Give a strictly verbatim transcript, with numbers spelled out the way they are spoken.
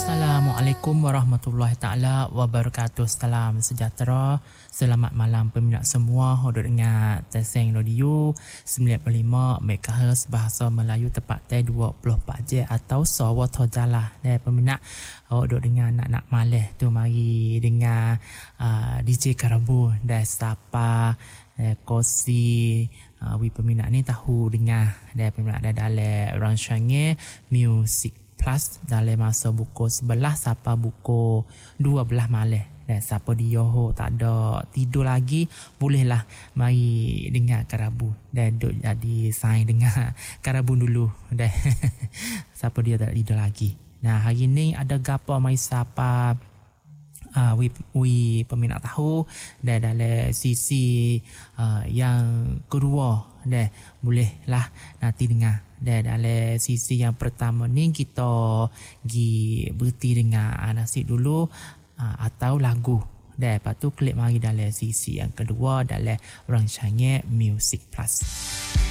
Assalamualaikum warahmatullahi taala wabarakatuh. Salam sejahtera. Selamat malam peminat semua. Hodok dengar Teseng Radio sembilan puluh lima megahertz bahasa Melayu tepat teh dua puluh empat jam atau sawa tojalah. Dan peminat hodok dengar nak-nak malih tu mari dengar uh, D J Karabu dan Sapa uh, Kosi. Uh, we peminat ni tahu dengar dan peminat ada dalam rancangan Music Plus dalam masa buku sebelah sampai buku dua belas malam. Dan siapa dia ho tak ada tidur lagi, bolehlah mari dengar Karabu dan duk jadi sign dengar Karabu dulu. Dan siapa dia tak tidur lagi. Nah, hari ni ada gapo mai siapa uh, we, we peminat tahu dan dalam sisi uh, yang kedua dan bolehlah nanti dengar. Dan dalam sisi yang pertama ni kita pergi berhenti dengar nasib dulu uh, atau lagu. Dan lepas tu klik mari dalam sisi yang kedua dalam rancangan Music Plus.